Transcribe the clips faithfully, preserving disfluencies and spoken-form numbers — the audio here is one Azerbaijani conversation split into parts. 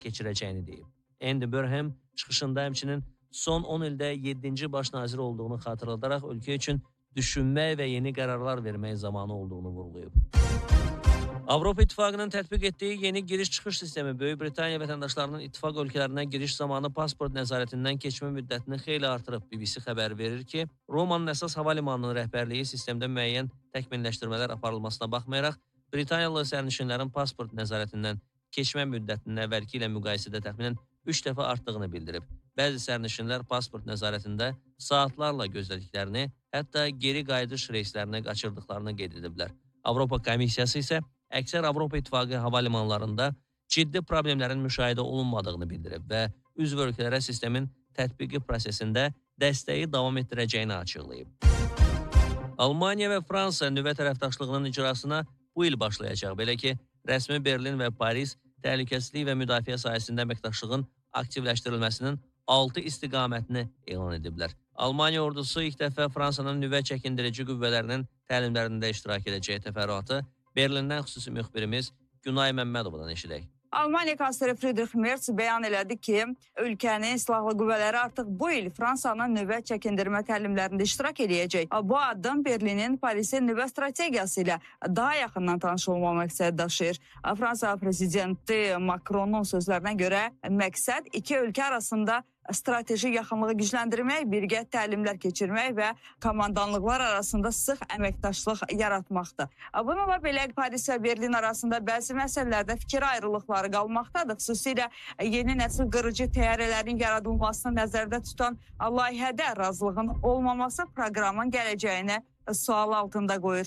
keçirəcəyini deyib. Andy Burnham çıxışında həmçinin son on ildə yeddinci baş nazir olduğunu xatırladaraq ölkə üçün düşünmək və yeni qərarlar vermək zamanı olduğunu vurğulayıb. Avropa İttifaqının tətbiq etdiyi yeni giriş-çıxış sistemi Böyük Britaniya vətəndaşlarının ittifaq ölkələrinə giriş zamanı pasport nəzarətindən keçmə müddətini xeyli artırıb. B B C xəbər verir ki, Romanın əsas hava limanının rəhbərliyi sistemdə müəyyən təkmilləşdirmələr aparılmasına baxmayaraq, Britaniyalı sərnişinlərin pasport nəzarətindən keçmə müddətinin əvvəlki ilə müqayisədə təxminən üç dəfə artdığını bildirib. Bəzi sərnişinlər pasport nəzarətində saatlarla gözlədiklərini, hətta geri qayıdış reyslərini qaçırdıqlarını qeyd ediblər. Avropa Komissiyası isə əksər Avropa İttifaqı hava limanlarında ciddi problemlərin müşahidə olunmadığını bildirib və üzv ölkələrə sistemin tətbiqi prosesində dəstəyi davam etdirəcəyini açıqlayıb. Almaniya və Fransa nüvə tərəfdaşlığının icrasına bu il başlayacaq. Belə ki, rəsmi Berlin və Paris təhlükəsizlik və müdafiə sahəsində əməkdaşlığın aktivləşdirilməsinin altı istiqamətini elan ediblər. Almaniya ordusu ilk dəfə Fransanın nüvə çəkindirici qüvvələrinin təlimlərində iştirak edəcəyi təfərrüatı Berlindən xüsusi müxbirimiz Günay Məmmədovadan eşidək. Almaniya kansleri Friedrich Merz bəyan elədi ki, ölkənin silahlı qüvvələri artıq bu il Fransanın nüvə çəkindirmə təlimlərində iştirak edəcək. Bu addım Berlinin Parisin nüvə strategiyası ilə daha yaxından tanış olma məqsədi daşıyır. Fransa prezidenti Macronun sözlərinə görə məqsəd iki ölkə arasında strateji yaxınlığı gücləndirmək, birgə təlimlər keçirmək və komandanlıqlar arasında sıx əməkdaşlıq yaratmaqdır. Bununla belə Paris və Berlin arasında bəzi məsələlərdə fikir ayrılıqları qalmaqdadır. Xüsusilə yeni nəsil qırıcı təyyarələrin yaradılmasını nəzərdə tutan layihədə razılığın olmaması proqramın gələcəyini sual altında qoyur.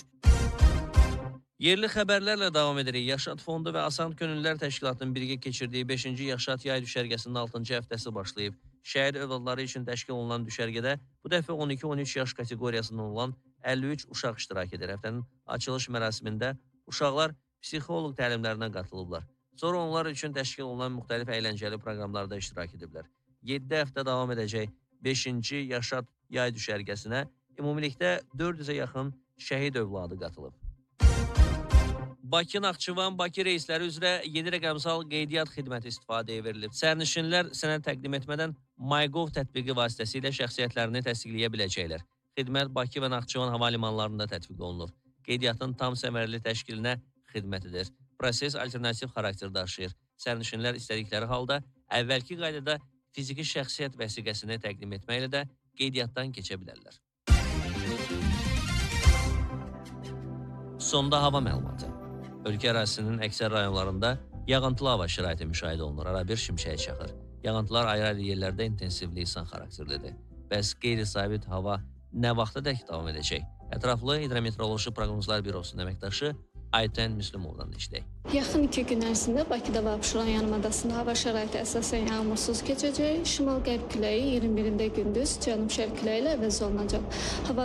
Yerli xəbərlərlə davam edirik. Yaşad Fondu və Asant Könüllülər Təşkilatının birgə keçirdiyi beşinci Yaşad yay düşərgəsinin altıncı həftəsi başlayıb. Şəhid övladları üçün təşkil olunan düşərgədə bu dəfə on iki on üç yaş kateqoriyasından olan əlli üç uşaq iştirak edir. Həftənin açılış mərasimində uşaqlar psixoloq təlimlərinə qatılıblar. Sonra onlar üçün təşkil olunan müxtəlif əyləncəli proqramlarda iştirak ediblər. yeddi həftə davam edəcək beşinci Yaşad yay düşərgəsinə ümumilikdə dörd yüzə yaxın şəhid övladı qatılıb. Bakı-Naxçıvan Bakı reysləri üzrə yeni rəqəmsal qeydiyyat xidməti istifadəyə verilib. Sərnişinlər sənəd təqdim etmədən MyGov tətbiqi vasitəsilə şəxsiyyətlərini təsdiqləyə biləcəklər. Xidmət Bakı və Naxçıvan hava limanlarında tətbiq olunur. Qeydiyyatın tam səmərəli təşkilinə xidmət edir. Proses alternativ xarakter daşıyır. Sərnişinlər istədikləri halda əvvəlki qaydada fiziki şəxsiyyət vəsiqəsini təqdim etməklə də qeydiyyatdan keçə bilərlər. Sonda hava məlumatı. Ölkə ərazisinin əksər rayonlarında yağıntılı hava şəraiti müşahidə olunur. Ara bir şimşək çaxır. Yağıntılar ayrı-ayrı yerlərdə intensivli insan xarakterlidir. Bəs qeyri-sabit hava nə vaxta dək davam edəcək? Ətraflı Hidrometeoroloji Proqnozlar Bürosunun əməkdaşı Aytən Müslümovdan işləyək. Yaxın iki gün ərzində Bakıda və Abşeron yarımadasında hava şəraiti əsasən yağmursuz keçəcək. Şimal-qərb küləyi iyirmi birində gündüz cənub-şərq küləyi ilə əvəz olunacaq. Hava